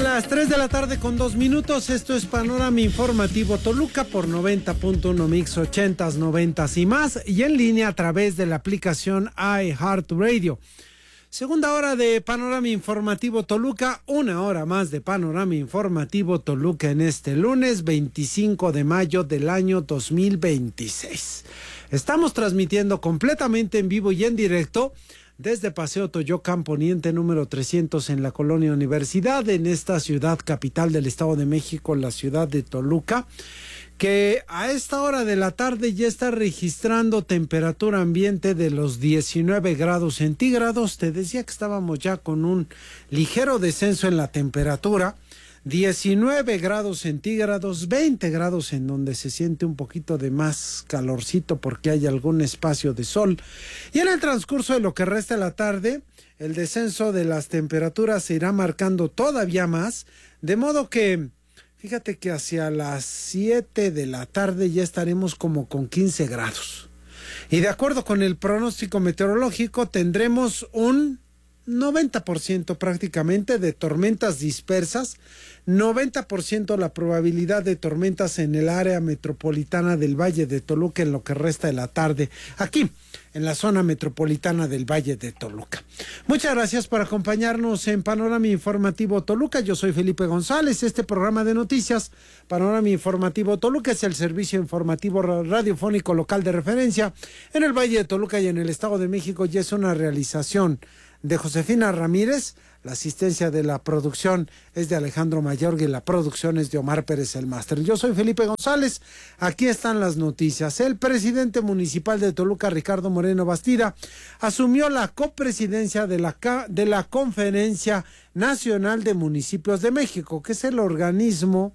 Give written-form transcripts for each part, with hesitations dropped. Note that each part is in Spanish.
Las 3 de la tarde con 2 minutos, esto es Panorama Informativo Toluca por 90.1 Mix 80s, 90s y más, y en línea a través de la aplicación iHeartRadio. Segunda hora de Panorama Informativo Toluca, una hora más de Panorama Informativo Toluca en este lunes 25 de mayo del año 2026. Estamos transmitiendo completamente en vivo y en directo desde Paseo Toyocan Poniente número 300 en la Colonia Universidad, en esta ciudad capital del Estado de México, la ciudad de Toluca, que a esta hora de la tarde ya está registrando temperatura ambiente de los 19 grados centígrados. Te decía que estábamos ya con un ligero descenso en la temperatura. 19 grados centígrados, 20 grados en donde se siente un poquito de más calorcito porque hay algún espacio de sol. Y en el transcurso de lo que resta de la tarde, el descenso de las temperaturas se irá marcando todavía más, de modo que, fíjate que hacia las 7 de la tarde ya estaremos como con 15 grados. Y de acuerdo con el pronóstico meteorológico, tendremos un 90% prácticamente de tormentas dispersas, 90% la probabilidad de tormentas en el área metropolitana del Valle de Toluca en lo que resta de la tarde, aquí en la zona metropolitana del Valle de Toluca. Muchas gracias por acompañarnos en Panorama Informativo Toluca. Yo soy Felipe González. Este programa de noticias, Panorama Informativo Toluca, es el servicio informativo radiofónico local de referencia en el Valle de Toluca y en el Estado de México, y es una realización de Josefina Ramírez. La asistencia de la producción es de Alejandro Mayorga y la producción es de Omar Pérez, el máster. Yo soy Felipe González. Aquí están las noticias. El presidente municipal de Toluca, Ricardo Moreno Bastida, asumió la copresidencia de la Conferencia Nacional de Municipios de México, que es el organismo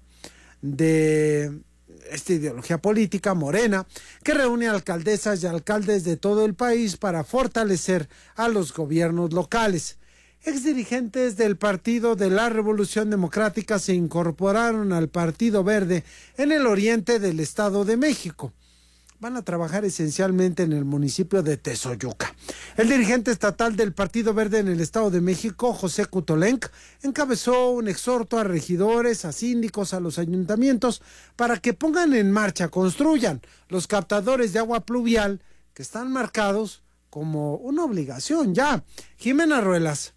de esta ideología política morena, que reúne alcaldesas y alcaldes de todo el país para fortalecer a los gobiernos locales. Exdirigentes del Partido de la Revolución Democrática se incorporaron al Partido Verde en el oriente del Estado de México. Van a trabajar esencialmente en el municipio de Tezoyuca. El dirigente estatal del Partido Verde en el Estado de México, José Kutolenc, encabezó un exhorto a regidores, a síndicos, a los ayuntamientos, para que pongan en marcha, construyan los captadores de agua pluvial que están marcados como una obligación ya. Jimena Ruelas.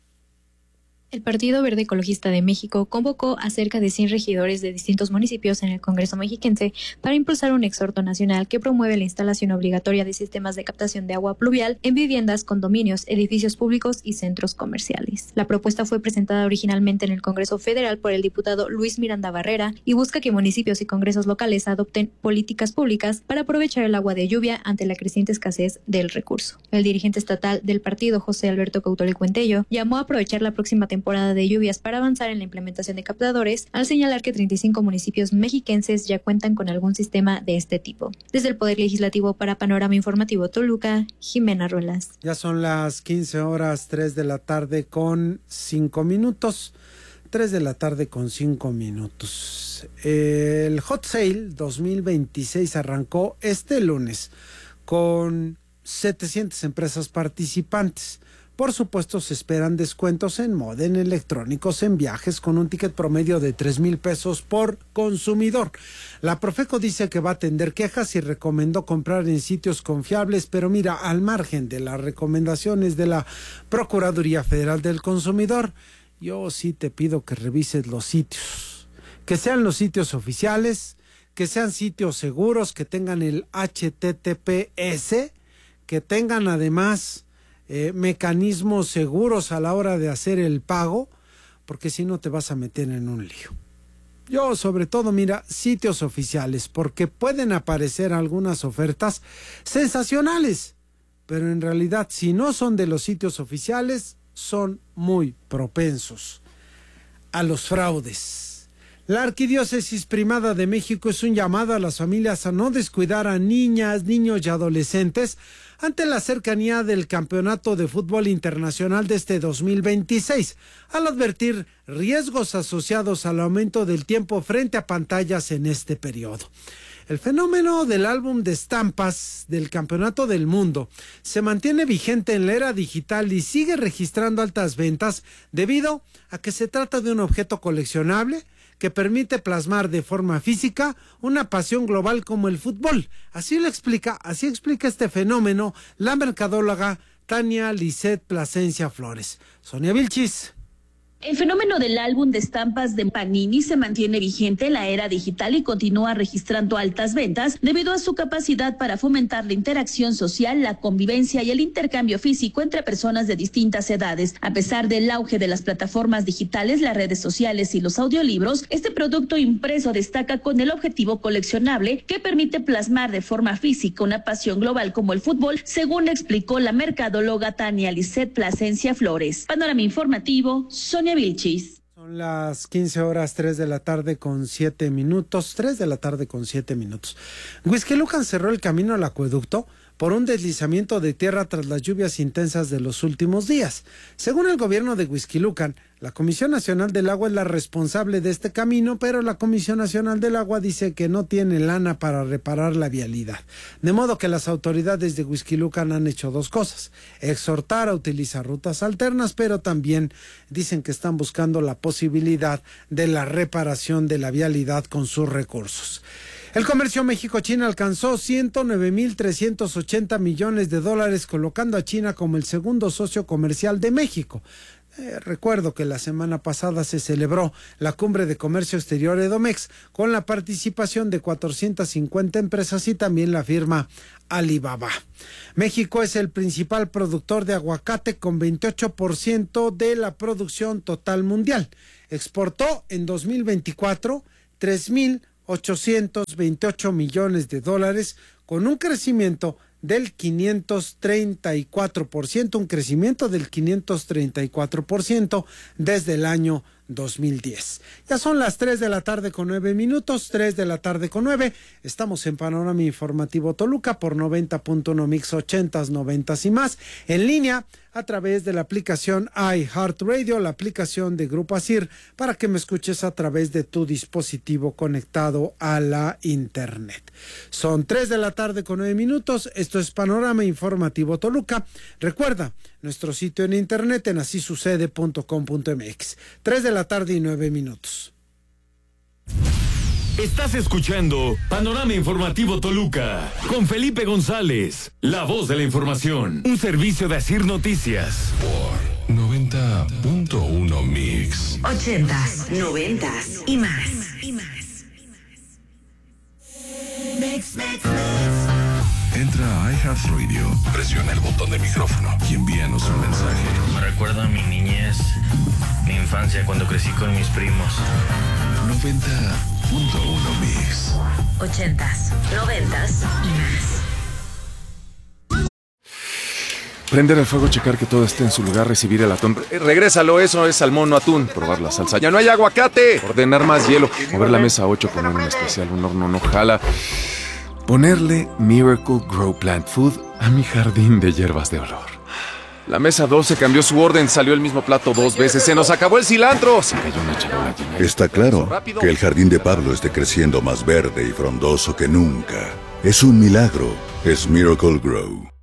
El Partido Verde Ecologista de México convocó a cerca de 100 regidores de distintos municipios en el Congreso mexiquense para impulsar un exhorto nacional que promueve la instalación obligatoria de sistemas de captación de agua pluvial en viviendas, condominios, edificios públicos y centros comerciales. La propuesta fue presentada originalmente en el Congreso Federal por el diputado Luis Miranda Barrera y busca que municipios y congresos locales adopten políticas públicas para aprovechar el agua de lluvia ante la creciente escasez del recurso. El dirigente estatal del partido, José Alberto Cautoli Cuentello, llamó a aprovechar la próxima temporada de lluvias para avanzar en la implementación de captadores, al señalar que 35 municipios mexiquenses ya cuentan con algún sistema de este tipo. Desde el Poder Legislativo para Panorama Informativo Toluca, Jimena Ruelas. Ya son las 15 horas, 3 de la tarde con 5 minutos. 3 de la tarde con 5 minutos. El Hot Sale 2026 arrancó este lunes con 700 empresas participantes. Por supuesto, se esperan descuentos en moda, en electrónicos, en viajes, con un ticket promedio de 3,000 pesos por consumidor. La Profeco dice que va a atender quejas y recomendó comprar en sitios confiables, pero mira, al margen de las recomendaciones de la Procuraduría Federal del Consumidor, yo sí te pido que revises los sitios, que sean los sitios oficiales, que sean sitios seguros, que tengan el HTTPS, que tengan además mecanismos seguros a la hora de hacer el pago, porque si no te vas a meter en un lío. Yo sobre todo, mira, sitios oficiales, porque pueden aparecer algunas ofertas sensacionales, pero en realidad si no son de los sitios oficiales, son muy propensos a los fraudes. La Arquidiócesis Primada de México es un llamado a las familias a no descuidar a niñas, niños y adolescentes ante la cercanía del Campeonato de Fútbol Internacional de este 2026, al advertir riesgos asociados al aumento del tiempo frente a pantallas en este periodo. El fenómeno del álbum de estampas del Campeonato del Mundo se mantiene vigente en la era digital y sigue registrando altas ventas debido a que se trata de un objeto coleccionable que permite plasmar de forma física una pasión global como el fútbol. Así explica este fenómeno la mercadóloga Tania Lisset Plasencia Flores. Sonia Vilchis. El fenómeno del álbum de estampas de Panini se mantiene vigente en la era digital y continúa registrando altas ventas debido a su capacidad para fomentar la interacción social, la convivencia y el intercambio físico entre personas de distintas edades. A pesar del auge de las plataformas digitales, las redes sociales y los audiolibros, este producto impreso destaca con el objetivo coleccionable que permite plasmar de forma física una pasión global como el fútbol, según explicó la mercadóloga Tania Lisset Plasencia Flores. Panorama informativo, Sonia Vilchis. Son las 15 horas, 3 de la tarde con 7 minutos. Huixquilucan cerró el camino al acueducto por un deslizamiento de tierra tras las lluvias intensas de los últimos días. Según el gobierno de Huixquilucan, la Comisión Nacional del Agua es la responsable de este camino, pero la Comisión Nacional del Agua dice que no tiene lana para reparar la vialidad. De modo que las autoridades de Huixquilucan han hecho dos cosas: exhortar a utilizar rutas alternas, pero también dicen que están buscando la posibilidad de la reparación de la vialidad con sus recursos. El comercio México-China alcanzó 109.380 millones de dólares, colocando a China como el segundo socio comercial de México. Recuerdo que la semana pasada se celebró la Cumbre de Comercio Exterior Edomex con la participación de 450 empresas y también la firma Alibaba. México es el principal productor de aguacate con 28% de la producción total mundial. Exportó en 2024 3.828 millones de dólares con un crecimiento del 534%, desde el año 2010. Ya son las 3 de la tarde con 9 minutos, 3 de la tarde con 9. Estamos en Panorama Informativo Toluca por 90.1 Mix 80s, 90s y más, en línea a través de la aplicación iHeartRadio, la aplicación de Grupo ASIR, para que me escuches a través de tu dispositivo conectado a la internet. Son 3 de la tarde con 9 minutos. Esto es Panorama Informativo Toluca. Recuerda nuestro sitio en internet en asisucede.com.mx. 3 de la tarde y 9 minutos. Estás escuchando Panorama Informativo Toluca con Felipe González, la voz de la información. Un servicio de ASIR Noticias. Por 90.1 Mix. 80s, 90s y más. Entra a iHeartRadio, presiona el botón de micrófono y envíanos un mensaje. Me recuerda a mi niñez, mi infancia cuando crecí con mis primos. 90.1 Mix. 80s, 90s y más. Prender el fuego, checar que todo esté en su lugar, recibir el atún. Regrésalo, eso es salmón, no atún. Probar la salsa. ¡Ya no hay aguacate! Ordenar más hielo. Mover la mesa 8, poner un especial, un horno no jala. Ponerle Miracle Grow Plant Food a mi jardín de hierbas de olor. La mesa 12 cambió su orden, salió el mismo plato 2 veces. ¡Se nos acabó el cilantro! Se cayó una charola llena. Está claro que el jardín de Pablo esté creciendo más verde y frondoso que nunca. Es un milagro. Es Miracle Grow.